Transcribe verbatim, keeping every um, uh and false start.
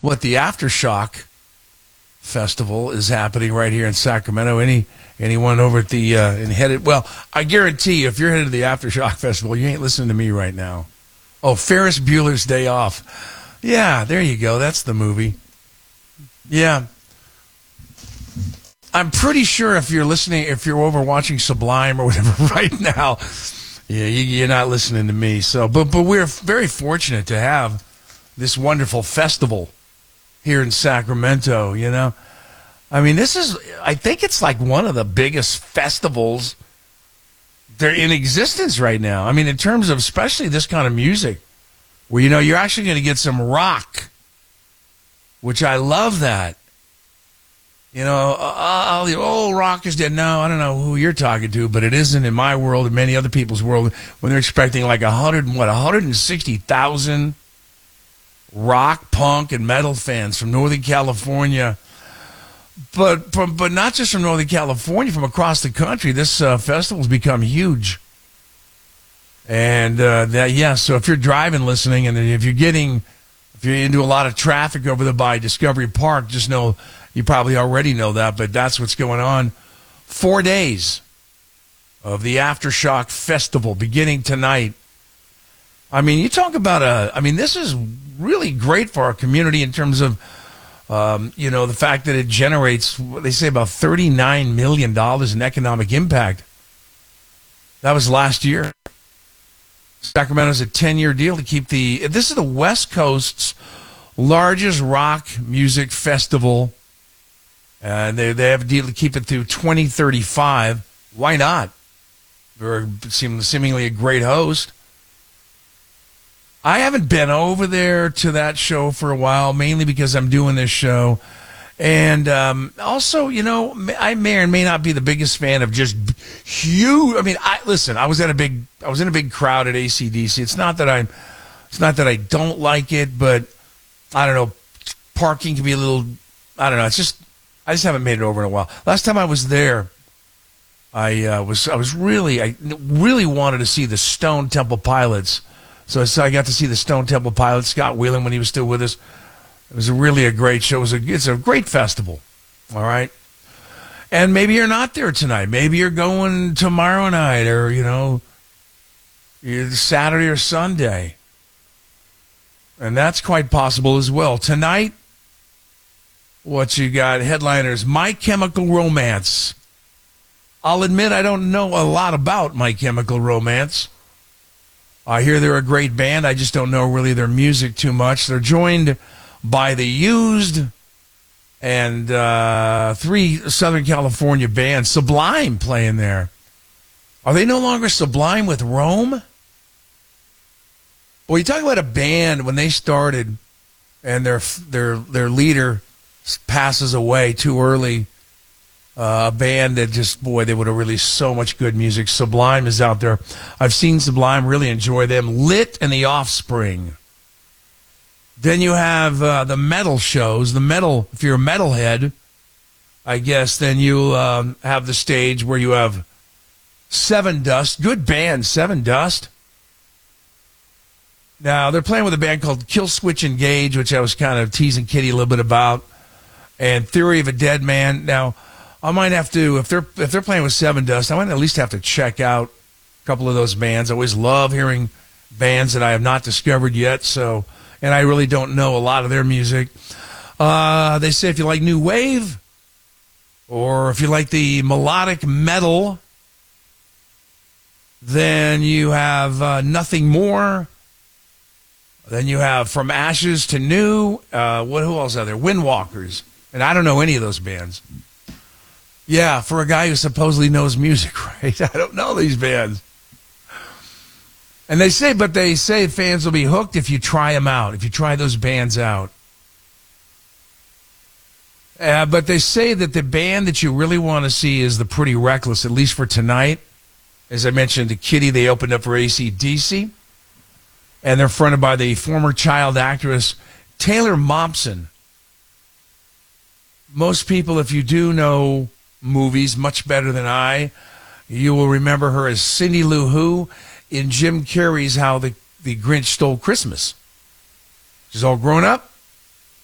what the Aftershock Festival is happening right here in Sacramento. Any anyone over at the uh, in headed? Well, I guarantee you, if you're headed to the Aftershock Festival, you ain't listening to me right now. Oh, Ferris Bueller's Day Off. Yeah, there you go. That's the movie. Yeah. I'm pretty sure if you're listening, if you're over watching Sublime or whatever right now, yeah, you, you're not listening to me. So, but but we're very fortunate to have this wonderful festival here in Sacramento. You know, I mean, this is, I think it's like one of the biggest festivals they're in existence right now. I mean, in terms of especially this kind of music, where you know you're actually going to get some rock, which I love that. You know, uh, the old rock is dead. No, I don't know who you're talking to, but it isn't in my world and many other people's world when they're expecting like a hundred, what, one hundred sixty thousand rock, punk, and metal fans from Northern California. But from, but not just from Northern California, from across the country. This uh, festival's become huge. And uh, that, yeah, so if you're driving, listening, and if you're getting, if you're into a lot of traffic over there by Discovery Park, just know. You probably already know that, but that's what's going on. Four days of the Aftershock Festival beginning tonight. I mean, you talk about a, I mean, this is really great for our community in terms of, um, you know, the fact that it generates, they say, about thirty-nine million dollars in economic impact. That was last year. Sacramento's a ten-year deal to keep the, this is the West Coast's largest rock music festival. And they they have a deal to keep it through twenty thirty-five. Why not? They're seem, seemingly a great host. I haven't been over there to that show for a while, mainly because I'm doing this show. And um, also, you know, I may or may not be the biggest fan of just huge. I mean, I listen. I was at a big. I was in a big crowd at A C D C. It's not that I'm. It's not that I don't like it, but I don't know. Parking can be a little. I don't know. It's just. I just haven't made it over in a while. Last time I was there, I uh, was I was really I really wanted to see the Stone Temple Pilots. So, so I got to see the Stone Temple Pilots. Scott Weiland when he was still with us. It was a really a great show. It was a, it's a great festival. All right. And maybe you're not there tonight. Maybe you're going tomorrow night, or you know, Saturday or Sunday. And that's quite possible as well. Tonight. What you got? Headliners, My Chemical Romance. I'll admit I don't know a lot about My Chemical Romance. I hear they're a great band. I just don't know really their music too much. They're joined by The Used and uh, three Southern California bands. Sublime playing there. Are they no longer Sublime with Rome? Well, you talk about a band when they started and their their their leader passes away too early. Uh, a band that just, boy, they would have released so much good music. Sublime is out there. I've seen Sublime, really enjoy them. Lit and The Offspring. Then you have uh, the metal shows. The metal, if you're a metalhead, I guess, then you'll um, have the stage where you have Seven Dust. Good band, Seven Dust. Now, they're playing with a band called Kill Switch Engage, which I was kind of teasing Kitty a little bit about. And Theory of a Dead Man. Now, I might have to, if they're if they're playing with Seven Dust, I might at least have to check out a couple of those bands. I always love hearing bands that I have not discovered yet, so, and I really don't know a lot of their music. Uh, they say if you like new wave, or if you like the melodic metal, then you have uh, Nothing More. Then you have From Ashes to New. Uh, what? Who else are there? Windwalkers. And I don't know any of those bands. Yeah, for a guy who supposedly knows music, right? I don't know these bands. And they say, but they say fans will be hooked if you try them out, if you try those bands out. Uh, but they say that the band that you really want to see is the Pretty Reckless, at least for tonight. As I mentioned to Kitty, they opened up for A C D C. And they're fronted by the former child actress Taylor Momsen. Most people, if you do know movies much better than I, you will remember her as Cindy Lou Who in Jim Carrey's How the, the Grinch Stole Christmas. She's all grown up.